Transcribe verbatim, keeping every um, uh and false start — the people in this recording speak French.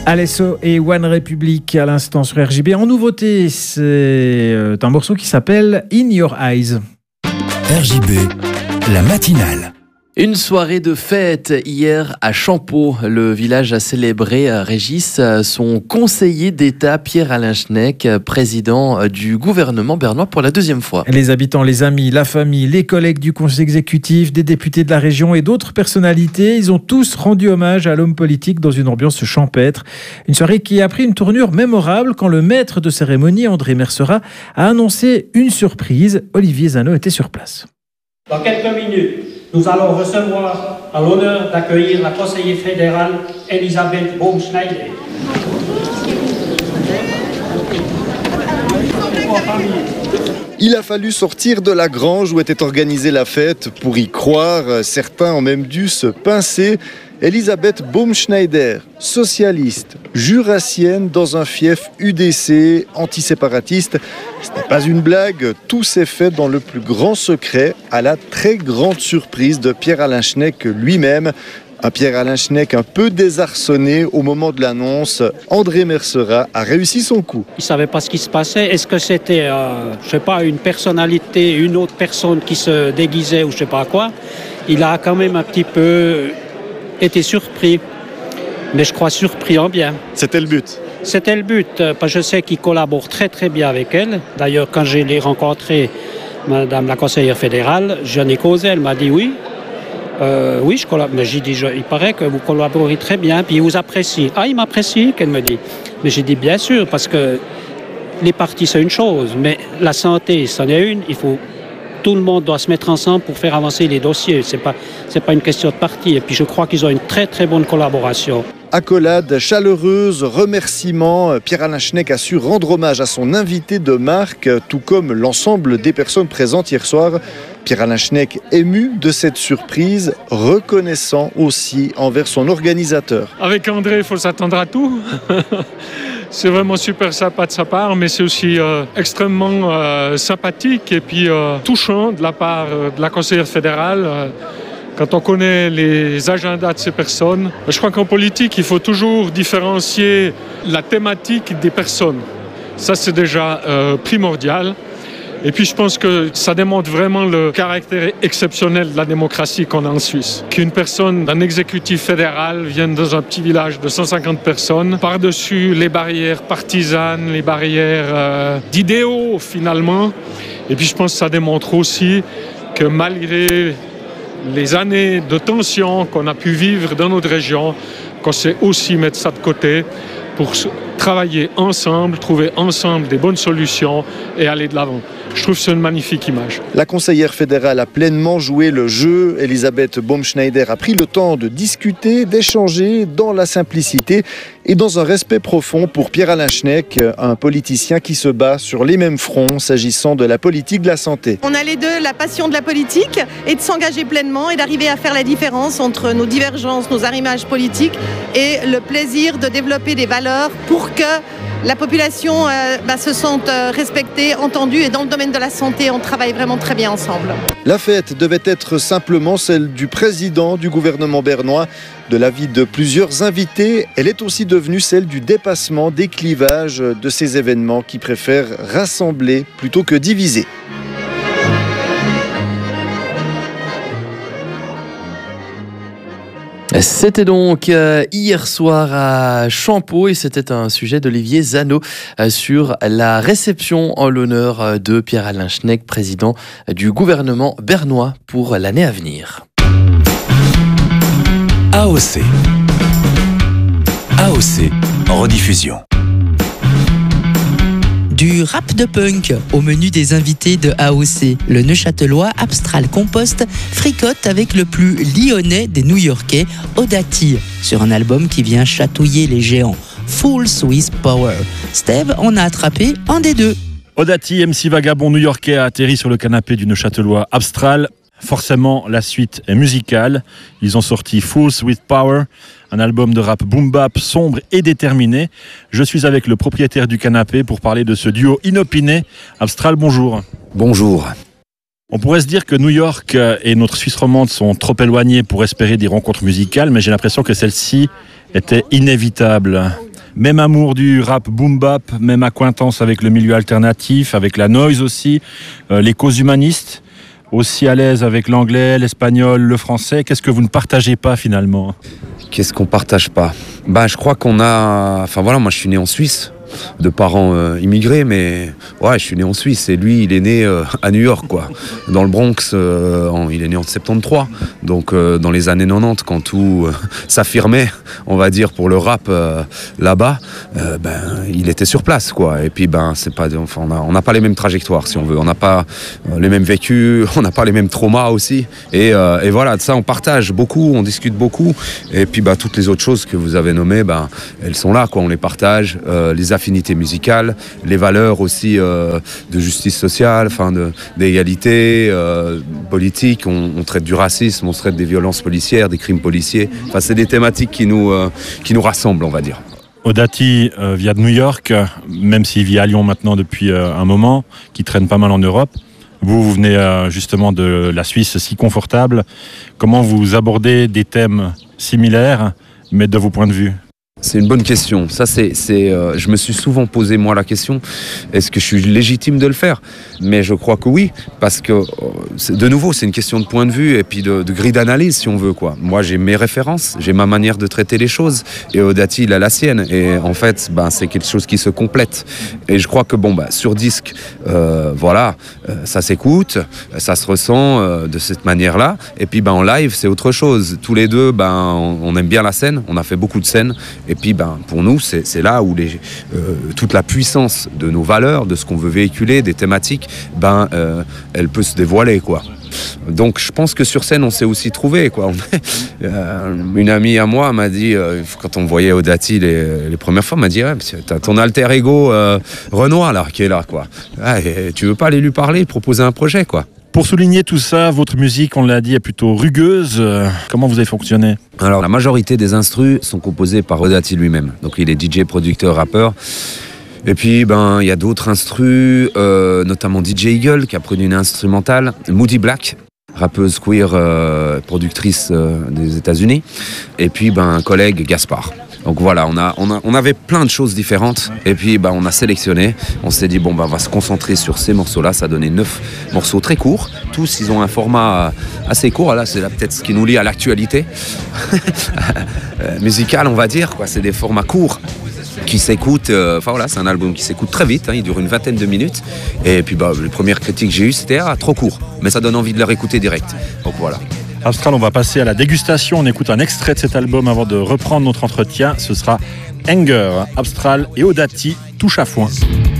Alesso et One Republic à l'instant sur R J B. En nouveauté, c'est un morceau qui s'appelle In Your Eyes. R J B, la matinale. Une soirée de fête hier à Champeaux. Le village a célébré, Régis, son conseiller d'État Pierre-Alain Schneck, président du gouvernement bernois pour la deuxième fois. Les habitants, les amis, la famille, les collègues du conseil exécutif, des députés de la région et d'autres personnalités, ils ont tous rendu hommage à l'homme politique dans une ambiance champêtre. Une soirée qui a pris une tournure mémorable quand le maître de cérémonie, André Mercera, a annoncé une surprise. Olivier Zano était sur place. Dans quelques minutes, nous allons recevoir à l'honneur d'accueillir la conseillère fédérale Elisabeth Baumschneider. Il a fallu sortir de la grange où était organisée la fête pour y croire. Certains ont même dû se pincer. Elisabeth Baumschneider, socialiste, jurassienne dans un fief U D C antiséparatiste. Ce n'est pas une blague, tout s'est fait dans le plus grand secret, à la très grande surprise de Pierre-Alain Schneck lui-même. Un Pierre-Alain Schneck un peu désarçonné au moment de l'annonce. André Mercera a réussi son coup. Il ne savait pas ce qui se passait. Est-ce que c'était, euh, je sais pas, une personnalité, une autre personne qui se déguisait ou je sais pas quoi. Il a quand même un petit peu été surpris, mais je crois surpris en bien. C'était le but. C'était le but, parce que je sais qu'il collabore très très bien avec elle. D'ailleurs, quand je l'ai rencontrée, Madame la conseillère fédérale, j'en ai causé, elle m'a dit oui. Euh, oui, je collabore. Mais j'ai dit, je, il paraît que vous collaborez très bien, puis il vous apprécie. Ah, il m'apprécie, qu'elle me dit. Mais j'ai dit bien sûr, parce que les partis, c'est une chose, mais la santé, c'en est une. Il faut, tout le monde doit se mettre ensemble pour faire avancer les dossiers. C'est pas, c'est pas une question de parti. Et puis je crois qu'ils ont une très très bonne collaboration. Accolade chaleureuse, remerciements. Pierre-Alain Schneck a su rendre hommage à son invité de marque, tout comme l'ensemble des personnes présentes hier soir. Pierre-Alain Schneck ému de cette surprise, reconnaissant aussi envers son organisateur. Avec André, il faut s'attendre à tout. C'est vraiment super sympa de sa part, mais c'est aussi euh, extrêmement euh, sympathique et puis euh, touchant de la part euh, de la conseillère fédérale. Euh, Quand on connaît les agendas de ces personnes, je crois qu'en politique, il faut toujours différencier la thématique des personnes. Ça, c'est déjà euh, primordial. Et puis, je pense que ça démontre vraiment le caractère exceptionnel de la démocratie qu'on a en Suisse. Qu'une personne d'un exécutif fédéral vienne dans un petit village de cent cinquante personnes, par-dessus les barrières partisanes, les barrières euh, d'idéaux, finalement. Et puis, je pense que ça démontre aussi que malgré les années de tension qu'on a pu vivre dans notre région, qu'on sait aussi mettre ça de côté pour travailler ensemble, trouver ensemble des bonnes solutions et aller de l'avant. Je trouve que c'est une magnifique image. La conseillère fédérale a pleinement joué le jeu. Elisabeth Baumschneider a pris le temps de discuter, d'échanger dans la simplicité et dans un respect profond pour Pierre-Alain Schneck, un politicien qui se bat sur les mêmes fronts s'agissant de la politique de la santé. On a les deux, la passion de la politique et de s'engager pleinement et d'arriver à faire la différence entre nos divergences, nos arrimages politiques et le plaisir de développer des valeurs pour que la population euh, bah, se sente euh, respectée, entendue, et dans le domaine de la santé, on travaille vraiment très bien ensemble. La fête devait être simplement celle du président du gouvernement bernois. De l'avis de plusieurs invités, elle est aussi devenue celle du dépassement des clivages de ces événements qui préfèrent rassembler plutôt que diviser. C'était donc euh, hier soir à Champeaux et c'était un sujet d'Olivier Zano euh, sur la réception en l'honneur euh, de Pierre-Alain Schneck, président du gouvernement bernois pour l'année à venir. A O C. A O C en rediffusion. Du rap de punk au menu des invités de A O C. Le Neuchâtelois Abstral Compost fricote avec le plus lyonnais des New-Yorkais, Odati, sur un album qui vient chatouiller les géants. Full Swiss Power. Steve en a attrapé un des deux. Odati, M C vagabond new-yorkais, a atterri sur le canapé du Neuchâtelois Abstral. Forcément, la suite est musicale. Ils ont sorti Full Swiss Power, un album de rap boom-bap sombre et déterminé. Je suis avec le propriétaire du canapé pour parler de ce duo inopiné. Abstral, bonjour. Bonjour. On pourrait se dire que New York et notre Suisse romande sont trop éloignés pour espérer des rencontres musicales, mais j'ai l'impression que celle-ci était inévitable. Même amour du rap boom bap, même acquaintance avec le milieu alternatif, avec la noise aussi, euh, les causes humanistes, aussi à l'aise avec l'anglais, l'espagnol, le français. Qu'est-ce que vous ne partagez pas finalement ? Qu'est-ce qu'on partage pas ? Bah, je crois qu'on a... Enfin voilà, moi je suis né en Suisse, de parents euh, immigrés, mais ouais, je suis né en Suisse et lui, il est né euh, à New York, quoi, dans le Bronx. Euh, en, il est né en soixante-treize, donc euh, dans les années quatre-vingt-dix, quand tout euh, s'affirmait, on va dire, pour le rap euh, là-bas, euh, ben il était sur place, quoi. Et puis ben c'est pas, enfin on a, on n'a pas les mêmes trajectoires, si on veut, on n'a pas euh, les mêmes vécus, on n'a pas les mêmes traumas aussi. Et, euh, et voilà, de ça on partage beaucoup, on discute beaucoup. Et puis ben toutes les autres choses que vous avez nommées, ben elles sont là, quoi. On les partage, euh, les affinités musicales, les valeurs aussi euh, de justice sociale, enfin de, d'égalité euh, politique. On, on traite du racisme, on traite des violences policières, des crimes policiers. Enfin, c'est des thématiques qui nous, euh, qui nous rassemblent, on va dire. Odati euh, vient de New York, même s'il vit à Lyon maintenant depuis euh, un moment, qui traîne pas mal en Europe. Vous, vous venez euh, justement de la Suisse si confortable. Comment vous abordez des thèmes similaires, mais de vos points de vue ? C'est une bonne question. Ça, c'est, c'est, euh, je me suis souvent posé moi la question, est-ce que je suis légitime de le faire ? Mais je crois que oui, parce que, euh, c'est, de nouveau, c'est une question de point de vue et puis de, de grille d'analyse, si on veut, quoi. Moi, j'ai mes références, j'ai ma manière de traiter les choses, et Odati, il a la sienne. Et en fait, ben, c'est quelque chose qui se complète. Et je crois que, bon, ben, sur disque, euh, voilà, euh, ça s'écoute, ça se ressent euh, de cette manière-là. Et puis, ben, en live, c'est autre chose. Tous les deux, ben, on, on aime bien la scène, on a fait beaucoup de scènes. Et puis, ben, pour nous, c'est, c'est là où les, euh, toute la puissance de nos valeurs, de ce qu'on veut véhiculer, des thématiques, ben, euh, elle peut se dévoiler, quoi. Donc, je pense que sur scène, on s'est aussi trouvé, quoi. euh, une amie à moi m'a dit, euh, quand on voyait Odati les, les premières fois, m'a dit, ouais, t'as ton alter ego euh, Renoir, là, qui est là, quoi. Ah, et, tu veux pas aller lui parler, proposer un projet, quoi. Pour souligner tout ça, votre musique, on l'a dit, est plutôt rugueuse. Comment vous avez fonctionné ? Alors, la majorité des instrus sont composés par Odati lui-même. Donc, il est D J, producteur, rappeur. Et puis, ben, il y a d'autres instrus, euh, notamment D J Eagle, qui a produit une instrumentale. Moody Black, rappeuse queer, euh, productrice euh, des États-Unis. Et puis, ben, un collègue, Gaspard. Donc voilà, on, a, on, a, on avait plein de choses différentes et puis bah, on a sélectionné, on s'est dit bon bah, on va se concentrer sur ces morceaux-là, ça a donné neuf morceaux très courts, tous ils ont un format assez court, là c'est là peut-être ce qui nous lie à l'actualité musicale on va dire, quoi. C'est des formats courts qui s'écoutent, euh, enfin voilà c'est un album qui s'écoute très vite, hein, il dure une vingtaine de minutes et puis bah, les premières critiques que j'ai eues c'était ah, trop court, mais ça donne envie de les réécouter direct, donc voilà. Abstral, on va passer à la dégustation. On écoute un extrait de cet album avant de reprendre notre entretien. Ce sera Anger, Abstral et Odati, touche à foin.